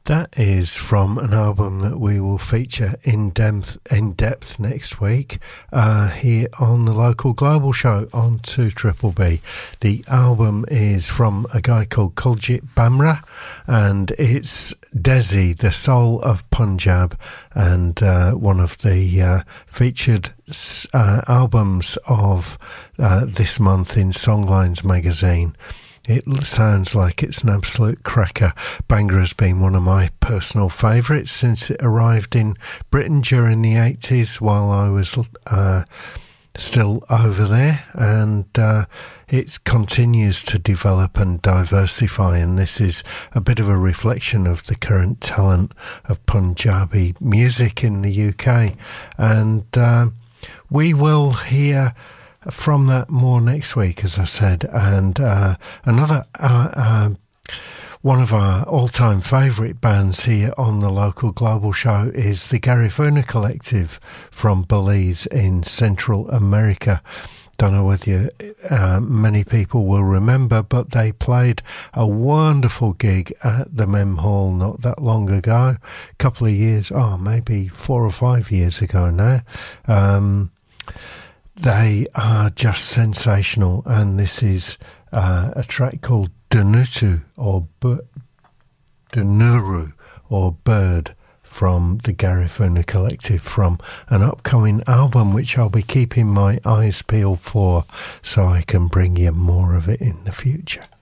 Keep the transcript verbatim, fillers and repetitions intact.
That is from an album that we will feature in depth, in depth next week uh, here on the Local Global Show on two Triple B. The album is from a guy called Kuljit Bamra, and it's Desi, the Soul of Punjab, and uh, one of the uh, featured uh, albums of uh, this month in Songlines magazine. It sounds like it's an absolute cracker. Bhangra has been one of my personal favourites since it arrived in Britain during the eighties while I was uh, still over there, and uh, it continues to develop and diversify, and this is a bit of a reflection of the current talent of Punjabi music in the U K, and uh, we will hear from that more next week, as I said. And uh, another uh, uh, one of our all-time favourite bands here on the Local Global Show is the Garifuna Collective from Belize in Central America. Don't know whether you, uh, many people will remember, but they played a wonderful gig at the Mem Hall not that long ago, a couple of years, oh, maybe four or five years ago now. Um, They are just sensational, and this is uh, a track called Danutu or B- Danuru or Bird from the Garifuna Collective, from an upcoming album which I'll be keeping my eyes peeled for so I can bring you more of it in the future.